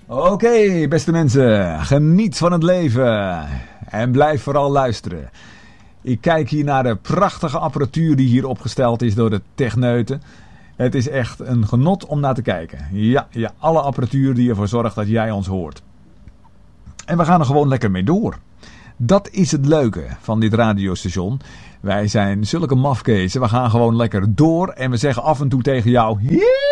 Oké, beste mensen, geniet van het leven en blijf vooral luisteren. Ik kijk hier naar de prachtige apparatuur die hier opgesteld is door de techneuten. Het is echt een genot om naar te kijken. Ja, alle apparatuur die ervoor zorgt dat jij ons hoort. En we gaan er gewoon lekker mee door. Dat is het leuke van dit radiostation. Wij zijn zulke mafkezen. We gaan gewoon lekker door en we zeggen af en toe tegen jou...